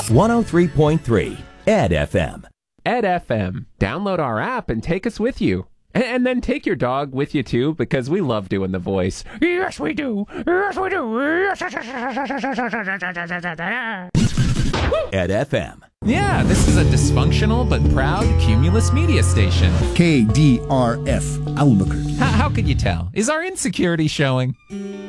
103.3 Ed FM. Ed FM. Download our app and take us with you. And then take your dog with you, too, because we love doing the voice. Yes, we do. Yes, we do. Ed FM. Yeah, this is a dysfunctional but proud Cumulus media station. KDRF Albuquerque. How could you tell? Is our insecurity showing?